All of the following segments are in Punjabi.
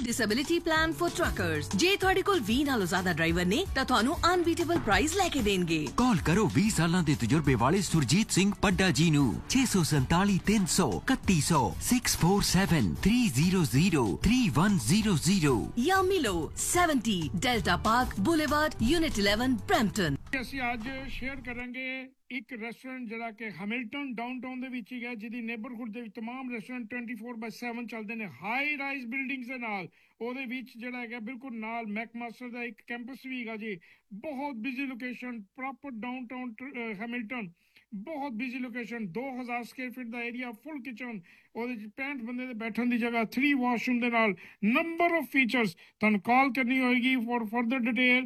disability plan for truckers. ਜੇ ਤੁਹਾਡੇ ਕੋਲ 20 ਨਾਲੋਂ ਜ਼ਿਆਦਾ ਡਰਾਈਵਰ ਨੇ ਤਾਂ ਤੁਹਾਨੂੰ ਅਨਬੀਟੇਬਲ ਪ੍ਰਾਈਜ਼ ਲੈ ਕੇ ਦੇਣਗੇ। ਕਾਲ ਕਰੋ 20 ਸਾਲਾਂ ਦੇ ਤਜਰਬੇ ਵਾਲੇ ਸੁਰਜੀਤ ਸਿੰਘ ਪੱਡਾ ਜੀ ਨੂੰ 647 300 3100 647 300 3100 ਜਾਂ ਮਿਲੋ 70 delta park boulevard unit 11 Brampton. ਅਸੀਂ ਅੱਜ ਸ਼ੇਅਰ ਕਰਾਂਗੇ ਇੱਕ ਰੈਸਟੋਰੈਂਟ ਜਿਹੜਾ ਕਿ ਹੈਮਿਲਟਨ ਡਾਊਨਟਾਊਨ ਦੇ ਵਿੱਚ ਹੀ ਹੈ, ਜਿਹਦੀ ਨੇਬਰਹੁੱਡ ਦੇ ਵਿੱਚ तमाम ਰੈਸਟੋਰੈਂਟ 24/7 ਚੱਲਦੇ ਨੇ ਹਾਈ ਰਾਈਜ਼ ਬਿਲਡਿੰਗਸ ਦੇ ਨਾਲ। ਉਹਦੇ ਵਿੱਚ ਜਿਹੜਾ ਹੈਗਾ ਬਿਲਕੁਲ ਨਾਲ ਮੈਕਮਾਸਟਰ ਦਾ ਇੱਕ ਕੈਂਪਸ ਵੀ ਹੈਗਾ ਜੀ। ਬਹੁਤ busy location, proper downtown Hamilton, ਬਹੁਤ ਬਿਜ਼ੀ ਲੋਕੇਸ਼ਨ। 2000 ਸਕੁਅਰ ਫੀਟ ਦਾ ਏਰੀਆ, ਫੁੱਲ ਕਿਚਨ, ਉਹਦੇ 'ਚ 65 ਬੰਦੇ ਦੇ ਬੈਠਣ ਦੀ ਜਗ੍ਹਾ, 3 ਵਾਸ਼ਰੂਮ ਦੇ ਨਾਲ, ਨੰਬਰ ਆਫ ਫੀਚਰਸ। ਤੁਹਾਨੂੰ ਕਾਲ ਕਰਨੀ ਹੋਏਗੀ for further detail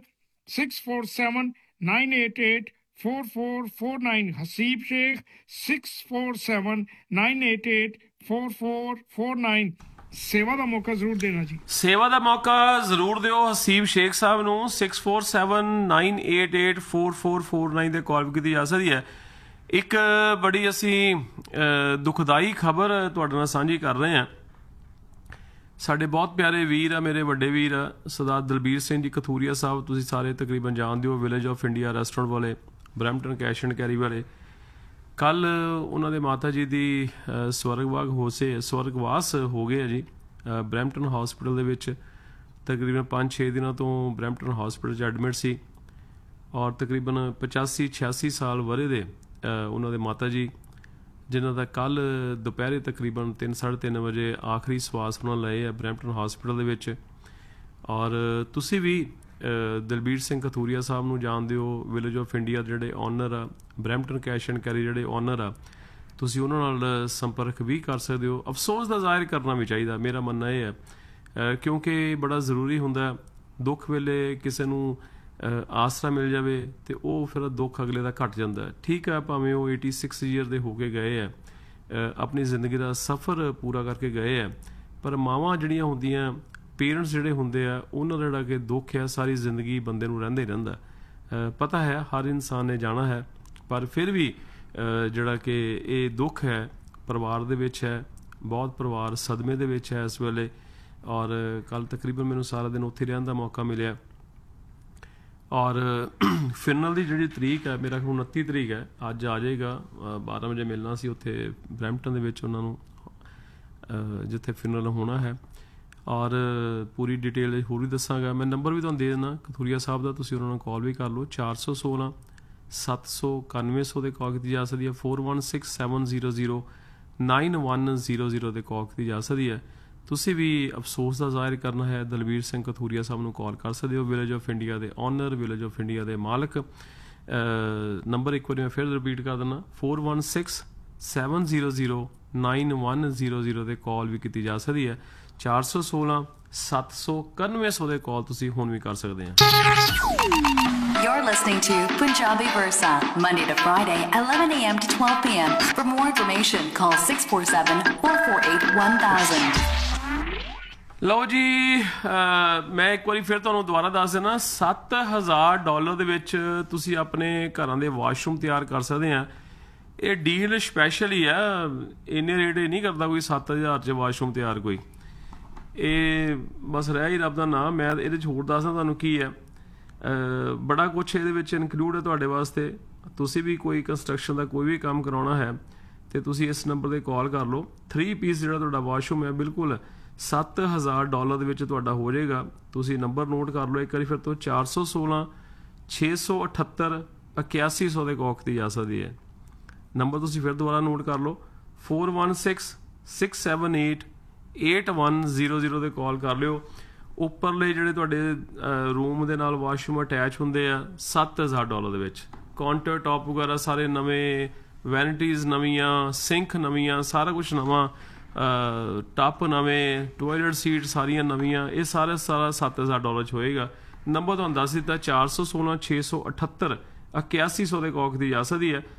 647-988-4449। Haseeb Sheikh 647-988-4449। ਸੇਵਾ ਦਾ ਮੌਕਾ ਜ਼ਰੂਰ ਦੇਣਾ ਜੀ, ਸੇਵਾ ਦਾ ਮੌਕਾ ਜ਼ਰੂਰ ਦਿਓ ਹਸੀਬ ਸ਼ੇਖ ਸਾਹਿਬ ਨੂੰ। 647-988-4449 ਦੇ ਕਾਲ ਕੀਤੀ ਜਾ ਸਕਦੀ ਹੈ। ਇੱਕ ਬੜੀ ਅਸੀਂ ਦੁਖਦਾਈ ਖਬਰ ਤੁਹਾਡੇ ਨਾਲ ਸਾਂਝੀ ਕਰ ਰਹੇ ਹਾਂ। ਸਾਡੇ ਬਹੁਤ ਪਿਆਰੇ ਵੀਰ ਆ, ਮੇਰੇ ਵੱਡੇ ਵੀਰ ਆ, ਸਰਦਾਰ ਦਲਬੀਰ ਸਿੰਘ ਜੀ ਕਥੂਰੀਆ ਸਾਹਿਬ, ਤੁਸੀਂ ਸਾਰੇ ਤਕਰੀਬਨ ਜਾਣਦੇ ਹੋ, ਵਿਲੇਜ ਆਫ ਇੰਡੀਆ ਰੈਸਟੋਰੈਂਟ ਵਾਲੇ, ਬਰੈਂਪਟਨ ਕੈਸ਼ ਐਂਡ ਕੈਰੀ ਵਾਲੇ। ਕੱਲ ਉਹਨਾਂ ਦੇ ਮਾਤਾ ਜੀ ਦੀ ਸਵਰਗਵਾਸ ਹੋ ਗਏ ਆ ਜੀ ਬਰੈਂਪਟਨ ਹੌਸਪੀਟਲ ਦੇ ਵਿੱਚ। ਤਕਰੀਬਨ 5-6 ਦਿਨਾਂ ਤੋਂ ਬਰੈਂਪਟਨ ਹੌਸਪੀਟਲ 'ਚ ਐਡਮਿਟ ਸੀ ਔਰ ਤਕਰੀਬਨ 85-86 ਸਾਲ ਵਰੇ ਦੇ ਉਹਨਾਂ ਦੇ ਮਾਤਾ ਜੀ, ਜਿਨ੍ਹਾਂ ਦਾ ਕੱਲ ਦੁਪਹਿਰੇ ਤਕਰੀਬਨ 3-3:30 ਵਜੇ ਆਖਰੀ ਸਵਾਸ ਉਹਨਾਂ ਲਏ ਆ ਬਰੈਂਪਟਨ ਹੌਸਪੀਟਲ ਦੇ ਵਿੱਚ। ਔਰ ਤੁਸੀਂ ਵੀ ਦਲਬੀਰ ਸਿੰਘ ਕਥੂਰੀਆ ਸਾਹਿਬ ਨੂੰ ਜਾਣਦੇ ਹੋ, ਵਿਲੇਜ ਆਫ ਇੰਡੀਆ ਜਿਹੜੇ ਓਨਰ ਆ, ਬਰੈਂਪਟਨ ਕੈਸ਼ ਐਂਡ ਕੈਰੀ ਜਿਹੜੇ ਓਨਰ ਆ, ਤੁਸੀਂ ਉਹਨਾਂ ਨਾਲ ਸੰਪਰਕ ਵੀ ਕਰ ਸਕਦੇ ਹੋ। ਅਫਸੋਸ ਦਾ ਜ਼ਾਹਿਰ ਕਰਨਾ ਵੀ ਚਾਹੀਦਾ, ਮੇਰਾ ਮੰਨਣਾ ਇਹ ਹੈ, ਕਿਉਂਕਿ ਬੜਾ ਜ਼ਰੂਰੀ ਹੁੰਦਾ ਦੁੱਖ ਵੇਲੇ ਕਿਸੇ ਨੂੰ ਆਸਰਾ ਮਿਲ ਜਾਵੇ ਤੇ ਉਹ ਫਿਰ ਦੁੱਖ ਅਗਲੇ ਦਾ ਘਟ ਜਾਂਦਾ। ਠੀਕ ਹੈ, ਭਾਵੇਂ ਉਹ 86 ਈਅਰ ਦੇ ਹੋ ਕੇ ਗਏ ਆ, ਆਪਣੀ ਜ਼ਿੰਦਗੀ ਦਾ ਸਫ਼ਰ ਪੂਰਾ ਕਰਕੇ ਗਏ ਆ, ਪਰ ਮਾਵਾਂ ਜਿਹੜੀਆਂ ਹੁੰਦੀਆਂ, ਪੇਰੈਂਟਸ ਜਿਹੜੇ ਹੁੰਦੇ ਆ, ਉਹਨਾਂ ਦਾ ਜਿਹੜਾ ਕਿ ਦੁੱਖ ਹੈ ਸਾਰੀ ਜ਼ਿੰਦਗੀ ਬੰਦੇ ਨੂੰ ਰਹਿੰਦਾ ਹੀ ਰਹਿੰਦਾ। ਪਤਾ ਹੈ ਹਰ ਇਨਸਾਨ ਨੇ ਜਾਣਾ ਹੈ, ਪਰ ਫਿਰ ਵੀ ਜਿਹੜਾ ਕਿ ਇਹ ਦੁੱਖ ਹੈ ਪਰਿਵਾਰ ਦੇ ਵਿੱਚ ਹੈ। ਬਹੁਤ ਪਰਿਵਾਰ ਸਦਮੇ ਦੇ ਵਿੱਚ ਹੈ ਇਸ ਵੇਲੇ। ਔਰ ਕੱਲ ਤਕਰੀਬਨ ਮੈਨੂੰ ਸਾਰਾ ਦਿਨ ਉੱਥੇ ਰਹਿਣ ਦਾ ਮੌਕਾ ਮਿਲਿਆ। ਔਰ ਫਿਨਲ ਦੀ ਜਿਹੜੀ ਤਰੀਕ ਹੈ, ਮੇਰਾ ਖਿਆਲ 29 ਤਰੀਕ ਹੈ, ਅੱਜ ਆ ਜਾਏਗਾ। 12 ਵਜੇ ਮਿਲਣਾ ਸੀ ਉੱਥੇ ਬਰੈਂਪਟਨ ਦੇ ਵਿੱਚ ਉਹਨਾਂ ਨੂੰ, ਜਿੱਥੇ ਫਿਨਲ ਹੋਣਾ ਹੈ। ਔਰ ਪੂਰੀ ਡਿਟੇਲ ਹੋਰ ਵੀ ਦੱਸਾਂਗਾ। ਮੈਂ ਨੰਬਰ ਵੀ ਤੁਹਾਨੂੰ ਦੇ ਦਿੰਦਾ ਕਥੂਰੀਆ ਸਾਹਿਬ ਦਾ, ਤੁਸੀਂ ਉਹਨਾਂ ਨੂੰ ਕਾਲ ਵੀ ਕਰ ਲਓ। 416-791 ਦੇ ਕਾਲ ਕੀਤੀ ਜਾ ਸਕਦੀ ਹੈ। 4167009100 ਦੇ ਕਾਲ ਕੀਤੀ ਜਾ ਸਕਦੀ ਹੈ। ਤੁਸੀਂ ਵੀ ਅਫਸੋਸ ਦਾ ਜ਼ਾਹਿਰ ਕਰਨਾ ਹੈ, ਦਲਬੀਰ ਸਿੰਘ ਕਥੂਰੀਆ ਸਾਹਿਬ ਨੂੰ ਕਾਲ ਕਰ ਸਕਦੇ ਹੋ, ਵਿਲੇਜ ਆਫ ਇੰਡੀਆ ਦੇ ਓਨਰ, ਵਿਲੇਜ ਆਫ ਇੰਡੀਆ ਦੇ ਮਾਲਕ। ਨੰਬਰ ਇੱਕ ਵਾਰੀ ਮੈਂ ਫਿਰ ਰਿਪੀਟ ਕਰ ਦਿੰਦਾ, 4167009100 ਦੇ ਕਾਲ ਵੀ ਕੀਤੀ ਜਾ ਸਕਦੀ ਹੈ। 416-791 ਦੇ ਕਾਲ ਤੁਸੀਂ ਹੁਣ ਵੀ ਕਰ ਸਕਦੇ ਆ। You're listening to Punjabi Versa, Monday to Friday, 11 a.m. to 12 p.m. For more information, call 647-448-1000. ਲਓ ਜੀ, ਮੈਂ ਇੱਕ ਵਾਰੀ ਫਿਰ ਤੁਹਾਨੂੰ ਦੁਬਾਰਾ ਦੱਸ ਦੇਣਾ, $7,000 ਦੇ ਵਿੱਚ ਤੁਸੀਂ ਆਪਣੇ ਘਰਾਂ ਦੇ ਵਾਸ਼ਰੂਮ ਤਿਆਰ ਕਰ ਸਕਦੇ ਆ। ਇਹ ਡੀਲ ਸਪੈਸ਼ਲ ਹੀ ਆ, ਇੰਨੇ ਰੇਟ ਨਹੀਂ ਕਰਦਾ ਕੋਈ 7,000 'ਚ ਵਾਸ਼ਰੂਮ ਤਿਆਰ ਕੋਈ। ਇਹ ਬਸ ਰਹਿ ਹੀ ਰੱਬ ਦਾ ਨਾਮ। ਮੈਂ ਇਹਦੇ 'ਚ ਹੋਰ ਦੱਸਦਾ ਤੁਹਾਨੂੰ ਕੀ ਹੈ, ਬੜਾ ਕੁਛ ਇਹਦੇ ਵਿੱਚ ਇਨਕਲੂਡ ਹੈ ਤੁਹਾਡੇ ਵਾਸਤੇ। ਤੁਸੀਂ ਵੀ ਕੋਈ ਕੰਸਟਰਕਸ਼ਨ ਦਾ ਕੋਈ ਵੀ ਕੰਮ ਕਰਾਉਣਾ ਹੈ ਤੇ ਤੁਸੀਂ ਇਸ ਨੰਬਰ 'ਤੇ ਕਾਲ ਕਰ ਲਓ। 3 ਪੀਸ ਜਿਹੜਾ ਤੁਹਾਡਾ ਵਾਸ਼ਰੂਮ ਹੈ ਬਿਲਕੁਲ $7,000 ਦੇ ਵਿੱਚ ਤੁਹਾਡਾ ਹੋ ਜਾਏਗਾ। ਤੁਸੀਂ ਨੰਬਰ ਨੋਟ ਕਰ ਲਓ ਇੱਕ ਵਾਰੀ ਫਿਰ ਤੋਂ, 416-678-8100 ਦੇ ਕਾਲ ਕੀਤੀ ਜਾ ਸਕਦੀ ਹੈ। ਨੰਬਰ ਤੁਸੀਂ ਫਿਰ ਦੁਬਾਰਾ ਨੋਟ ਕਰ ਲਓ, 4166788100 ਦੇ ਕਾਲ ਕਰ ਲਿਓ। ਉੱਪਰਲੇ ਜਿਹੜੇ ਤੁਹਾਡੇ ਰੂਮ ਦੇ ਨਾਲ ਵਾਸ਼ਰੂਮ ਅਟੈਚ ਹੁੰਦੇ ਆ $7,000 ਦੇ ਵਿੱਚ। ਕਾਊਂਟਰ ਟੌਪ ਵਗੈਰਾ ਸਾਰੇ ਨਵੇਂ, ਵੈਨਿਟੀਜ਼ ਨਵੀਆਂ, ਸਿੰਕ ਨਵੀਆਂ, ਸਾਰਾ ਕੁਛ ਨਵਾਂ, ਟੱਪ ਨਵੇਂ, ਟੋਇਲਟ ਸੀਟ ਸਾਰੀਆਂ ਨਵੀਆਂ। ਇਹ ਸਾਰਾ $7,000 'ਚ ਹੋਏਗਾ। ਨੰਬਰ ਤੁਹਾਨੂੰ ਦੱਸ ਦਿੱਤਾ, 416-678-8100 ਦੇ ਕਾਲ ਕੀਤੀ ਜਾ ਸਕਦੀ ਹੈ।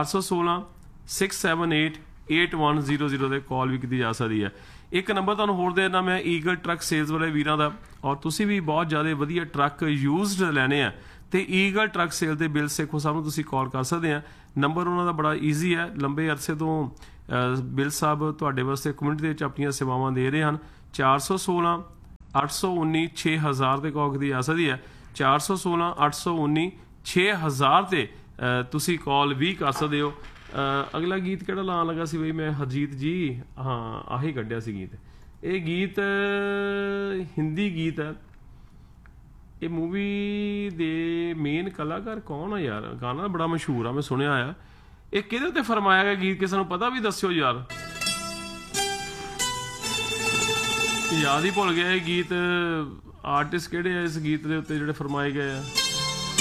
416-678-8100 ਦੇ ਕਾਲ ਵੀ ਕੀਤੀ ਜਾ ਸਕਦੀ ਹੈ। ਇੱਕ ਨੰਬਰ ਤੁਹਾਨੂੰ ਹੋਰ ਦੇ ਦੇਣਾ ਮੈਂ, ਈਗਲ ਟਰੱਕ ਸੇਲਸ ਵਾਲੇ ਵੀਰਾਂ ਦਾ। ਔਰ ਤੁਸੀਂ ਵੀ ਬਹੁਤ ਜ਼ਿਆਦਾ ਵਧੀਆ ਟਰੱਕ ਯੂਜ਼ਡ ਲੈਣੇ ਆ ਤੇ ਈਗਲ ਟਰੱਕ ਸੇਲ ਦੇ ਬਿਲ ਸੇਖੋ ਸਾਹਿਬ ਨੂੰ ਤੁਸੀਂ ਕਾਲ ਕਰ ਸਕਦੇ ਆ। ਨੰਬਰ ਉਹਨਾਂ ਦਾ ਬੜਾ ਈਜ਼ੀ ਹੈ, ਲੰਬੇ ਅਰਸੇ ਤੋਂ ਬਿਲ ਸਾਹਿਬ ਤੁਹਾਡੇ ਵਾਸਤੇ ਕਮਿਊਨਿਟੀ ਦੇ ਵਿੱਚ ਆਪਣੀਆਂ ਸੇਵਾਵਾਂ ਦੇ ਰਹੇ ਹਨ। 416 819 6000 ਤੇ ਕਾਲ ਕੀਤੀ ਜਾ ਸਕਦੀ ਹੈ। 416 819 6000 ਤੇ ਤੁਸੀਂ ਕਾਲ ਵੀ ਕਰ ਸਕਦੇ ਹੋ। ਅਗਲਾ ਗੀਤ ਕਿਹੜਾ ਲਾਉਣ ਲੱਗਾ ਸੀ ਬਈ ਮੈਂ, ਹਰਜੀਤ ਜੀ, ਹਾਂ ਆਹੀ ਕੱਢਿਆ ਸੀ ਗੀਤ। ਇਹ ਗੀਤ ਹਿੰਦੀ ਗੀਤ ਹੈ। ਇਹ ਮੂਵੀ ਦੇ ਮੇਨ ਕਲਾਕਾਰ ਕੌਣ ਆ ਯਾਰ? ਗਾਣਾ ਬੜਾ ਮਸ਼ਹੂਰ ਆ, ਮੈਂ ਸੁਣਿਆ ਆ। ਇਹ ਕਿਹਦੇ ਉੱਤੇ ਫਰਮਾਇਆ ਗਿਆ ਗੀਤ, ਕਿਸੇ ਨੂੰ ਪਤਾ ਵੀ ਦੱਸਿਓ ਯਾਰ। ਯਾਦ ਹੀ ਭੁੱਲ ਗਿਆ ਇਹ ਗੀਤ। ਆਰਟਿਸਟ ਕਿਹੜੇ ਆ ਇਸ ਗੀਤ ਦੇ ਉੱਤੇ ਜਿਹੜੇ ਫਰਮਾਏ ਗਏ ਆ?